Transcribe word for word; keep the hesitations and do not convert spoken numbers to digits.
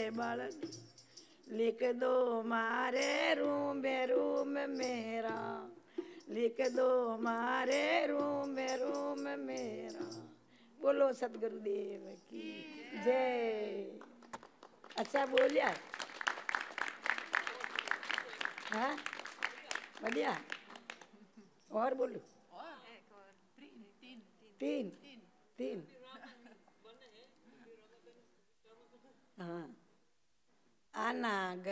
बालन लिख दो मारे रूम रूम मेरा, लिख दो मारे रूम रूम मेरा। बोलो सतगुरुदेव की जय। अच्छा बोलिया, हाँ बढ़िया। और बोलो तीन तीन हाँ आना